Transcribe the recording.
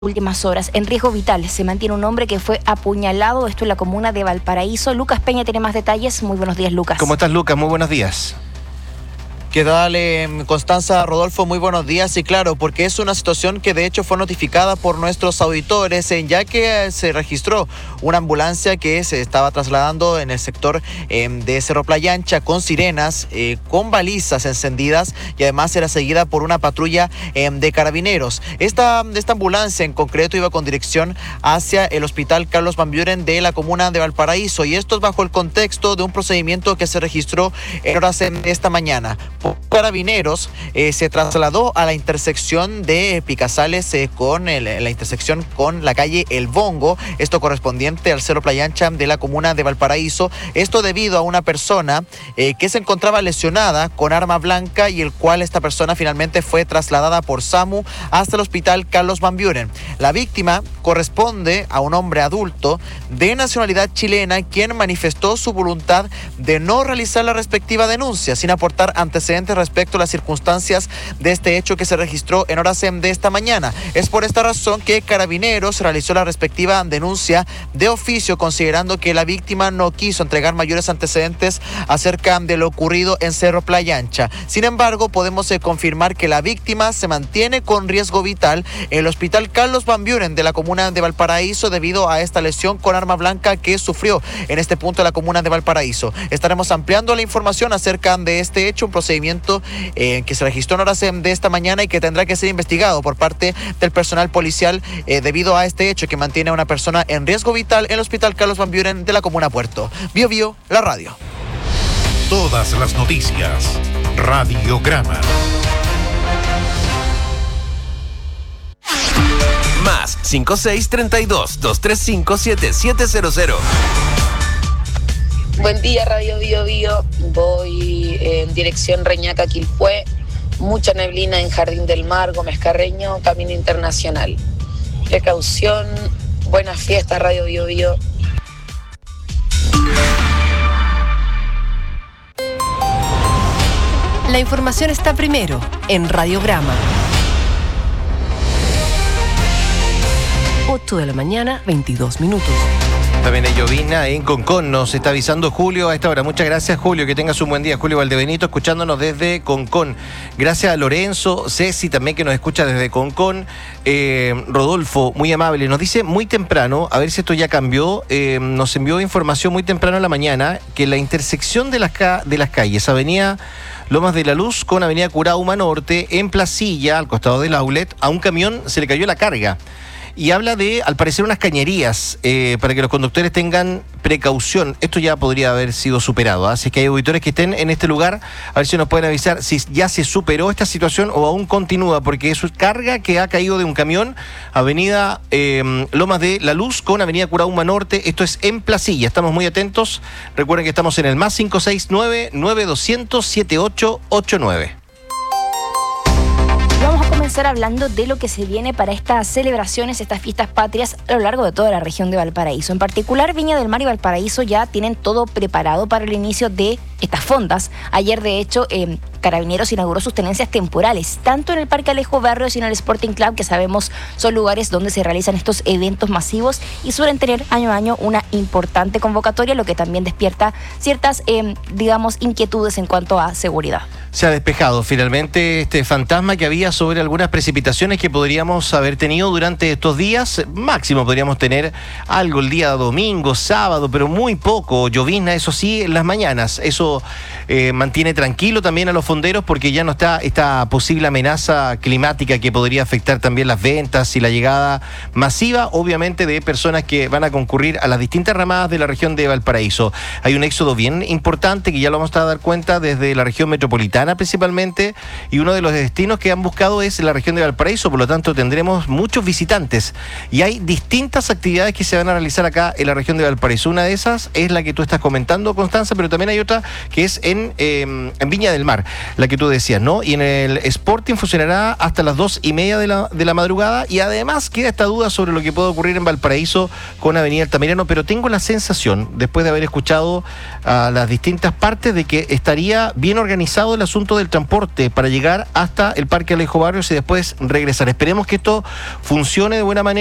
Últimas horas. En riesgo vital se mantiene un hombre que fue apuñalado, esto en la comuna de Valparaíso. Lucas Peña tiene más detalles. Muy buenos días, Lucas. ¿Cómo estás, Lucas? Muy buenos días. ¿Qué tal, Constanza, Rodolfo? Muy buenos días. Y claro, porque es una situación que de hecho fue notificada por nuestros auditores, ya que se registró una ambulancia que se estaba trasladando en el sector de Cerro Playa Ancha con sirenas, con balizas encendidas, y además era seguida por una patrulla de carabineros. Esta ambulancia en concreto iba con dirección hacia el hospital Carlos Van Buren de la comuna de Valparaíso, y esto es bajo el contexto de un procedimiento que se registró en horas de esta mañana. Carabineros se trasladó a la intersección de Picasales con la intersección con la calle El Bongo, esto correspondiente al Cerro Playa Ancha de la comuna de Valparaíso. Esto debido a una persona que se encontraba lesionada con arma blanca, y el cual esta persona finalmente fue trasladada por SAMU hasta el hospital Carlos Van Buren. La víctima corresponde a un hombre adulto de nacionalidad chilena, quien manifestó su voluntad de no realizar la respectiva denuncia sin aportar antecedentes respecto a las circunstancias de este hecho que se registró en horas de esta mañana. Es por esta razón que Carabineros realizó la respectiva denuncia de oficio, considerando que la víctima no quiso entregar mayores antecedentes acerca de lo ocurrido en Cerro Playa Ancha. Sin embargo, podemos confirmar que la víctima se mantiene con riesgo vital en el hospital Carlos Van Buren de la comuna de Valparaíso debido a esta lesión con arma blanca que sufrió en este punto de la comuna de Valparaíso. Estaremos ampliando la información acerca de este hecho, un procedimiento que se registró en horas de esta mañana y que tendrá que ser investigado por parte del personal policial debido a este hecho que mantiene a una persona en riesgo vital en el hospital Carlos Van Buren de la comuna Puerto. Bio Bio, la radio. Todas las noticias. Radiograma. Más 5632-235-7700. Buen día, Radio Bio Bio. Voy en dirección Reñaca, Quilpué. Mucha neblina en Jardín del Mar, Gómez Carreño, Camino Internacional. Precaución, buenas fiestas, Radio Bio Bio. La información está primero en Radiograma. 8 de la mañana, 22 minutos. También hay llovizna en Concón, nos está avisando Julio a esta hora. Muchas gracias, Julio, que tengas un buen día. Julio Valdebenito escuchándonos desde Concón. Gracias a Lorenzo, Ceci también, que nos escucha desde Concón. Rodolfo, muy amable, nos dice muy temprano, a ver si esto ya cambió, nos envió información muy temprano en la mañana, que la intersección de las calles, avenida Lomas de la Luz con avenida Curauma Norte, en Placilla, al costado del outlet, a un camión se le cayó la carga. Y habla de, al parecer, unas cañerías para que los conductores tengan precaución. Esto ya podría haber sido superado, ¿eh? Así que hay auditores que estén en este lugar, a ver si nos pueden avisar si ya se superó esta situación o aún continúa, porque es carga que ha caído de un camión, avenida Lomas de la Luz con avenida Curauma Norte. Esto es en Placilla. Estamos muy atentos. Recuerden que estamos en el más 569-9200-7889. Vamos a comenzar hablando de lo que se viene para estas celebraciones, estas fiestas patrias a lo largo de toda la región de Valparaíso. En particular, Viña del Mar y Valparaíso ya tienen todo preparado para el inicio de estas fondas. Ayer, de hecho, Carabineros inauguró sus tenencias temporales, tanto en el Parque Alejo Barrios y en el Sporting Club, que sabemos son lugares donde se realizan estos eventos masivos y suelen tener año a año una importante convocatoria, lo que también despierta ciertas, inquietudes en cuanto a seguridad. Se ha despejado finalmente este fantasma que había sobre algunas precipitaciones que podríamos haber tenido durante estos días. Máximo podríamos tener algo el día domingo, sábado, pero muy poco. Llovizna, eso sí, en las mañanas. Eso mantiene tranquilo también a los fonderos, porque ya no está esta posible amenaza climática que podría afectar también las ventas y la llegada masiva, obviamente, de personas que van a concurrir a las distintas ramadas de la región de Valparaíso. Hay un éxodo bien importante que ya lo vamos a dar cuenta desde la región metropolitana principalmente, y uno de los destinos que han buscado es la región de Valparaíso, por lo tanto tendremos muchos visitantes y hay distintas actividades que se van a realizar acá en la región de Valparaíso. Una de esas es la que tú estás comentando, Constanza, pero también hay otra que es en Viña del Mar, la que tú decías, ¿no? Y en el Sporting funcionará hasta las 2:30 de la madrugada, y además queda esta duda sobre lo que puede ocurrir en Valparaíso con Avenida Altamirano, pero tengo la sensación, después de haber escuchado a las distintas partes, de que estaría bien organizado el asunto del transporte para llegar hasta el Parque Alejo Barrios y después regresar. Esperemos que esto funcione de buena manera.